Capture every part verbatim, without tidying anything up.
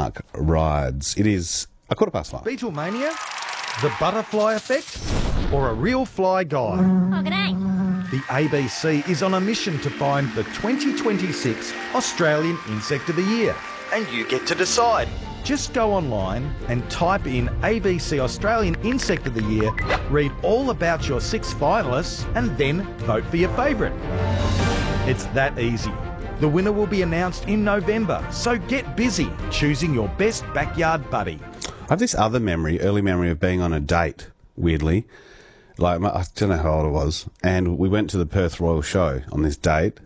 park rides. It is a quarter past five. Beatlemania, the butterfly effect, or a real fly guy? Oh, g'day. The A B C is on a mission to find the twenty twenty-six Australian Insect of the Year. And you get to decide. Just go online and type in A B C Australian Insect of the Year, read all about your six finalists, and then vote for your favourite. It's that easy. The winner will be announced in November, so get busy choosing your best backyard buddy. I have this other memory, early memory of being on a date, weirdly. Like, I don't know how old I was. And we went to the Perth Royal Show on this date.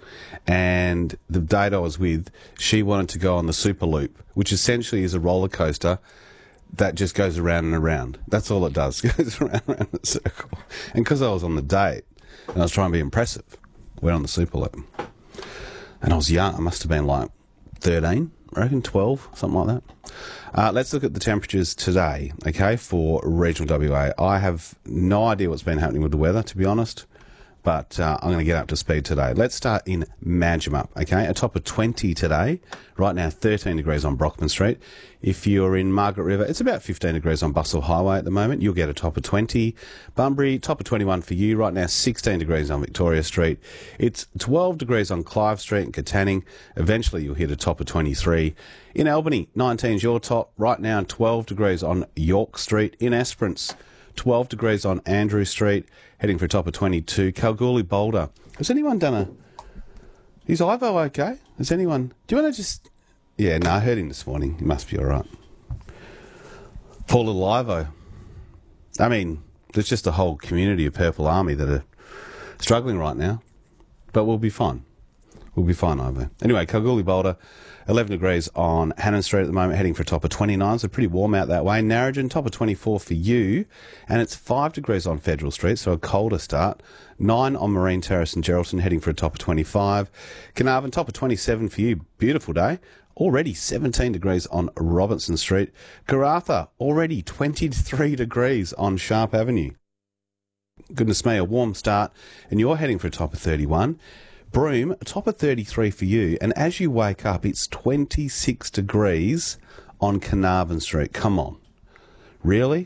And the date I was with, she wanted to go on the Superloop, which essentially is a roller coaster that just goes around and around. That's all it does, goes around and around in a circle. And because I was on the date, and I was trying to be impressive, went on the Superloop. And I was young, I must have been like thirteen, I reckon, twelve, something like that. Uh, let's look at the temperatures today, okay, for regional W A. I have no idea what's been happening with the weather, to be honest. But uh, I'm going to get up to speed today. Let's start in Manjimup, okay? A top of twenty today. Right now, thirteen degrees on Brockman Street. If you're in Margaret River, it's about fifteen degrees on Bustle Highway at the moment. You'll get a top of twenty. Bunbury, top of twenty-one for you. Right now, sixteen degrees on Victoria Street. It's twelve degrees on Clive Street and Katanning. Eventually, you'll hit a top of twenty-three. In Albany, nineteen is your top. Right now, twelve degrees on York Street. In Esperance, twelve degrees on Andrew Street, heading for a top of twenty-two. Kalgoorlie, Boulder. Has anyone done a... Is Ivo okay? Has anyone... Do you want to just... Yeah, no, I heard him this morning. He must be all right. Poor little Ivo. I mean, there's just a whole community of Purple Army that are struggling right now. But we'll be fine. We'll be fine, Ivo. Anyway, Kalgoorlie, Boulder, eleven degrees on Hannon Street at the moment, heading for a top of twenty-nine, so pretty warm out that way. Narrogin, top of twenty-four for you, and it's five degrees on Federal Street, so a colder start. nine on Marine Terrace and Geraldton, heading for a top of twenty-five. Carnarvon, top of twenty-seven for you. Beautiful day. Already seventeen degrees on Robinson Street. Karratha, already twenty-three degrees on Sharp Avenue. Goodness me, a warm start, and you're heading for a top of thirty-one. Broome, top of thirty-three for you, and as you wake up, it's twenty-six degrees on Carnarvon Street. Come on. Really?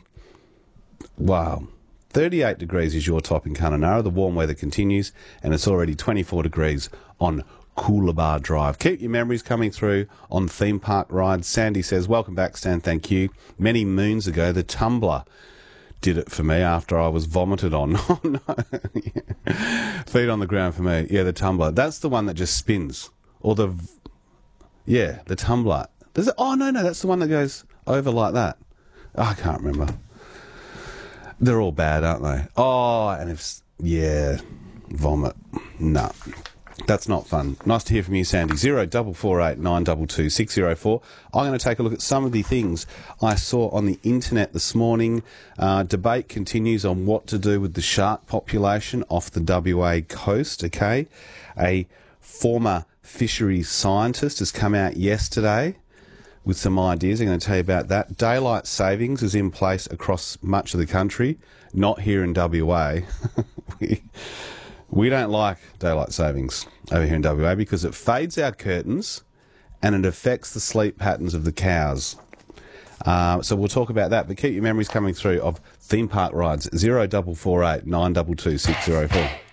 Wow. thirty-eight degrees is your top in Kununurra. The warm weather continues, and it's already twenty-four degrees on Coolabah Drive. Keep your memories coming through on theme park rides. Sandy says, welcome back, Stan, thank you. Many moons ago, the Tumbler did it for me after I was vomited on. Oh, no. Yeah. Feet on the ground for me. Yeah, the Tumbler. That's the one that just spins. Or the... Yeah, the Tumbler. Does it... Oh, no, no, that's the one that goes over like that. Oh, I can't remember. They're all bad, aren't they? Oh, and if... Yeah, vomit. No. That's not fun. Nice to hear from you, Sandy. Zero double four eight nine double two six zero four. I'm going to take a look at some of the things I saw on the internet this morning. Uh, debate continues on what to do with the shark population off the W A coast. Okay, a former fisheries scientist has come out yesterday with some ideas. I'm going to tell you about that. Daylight savings is in place across much of the country, not here in W A. we, We don't like daylight savings over here in W A because it fades our curtains and it affects the sleep patterns of the cows. Uh, so we'll talk about that, but keep your memories coming through of theme park rides. Zero double four eight nine double two six zero four.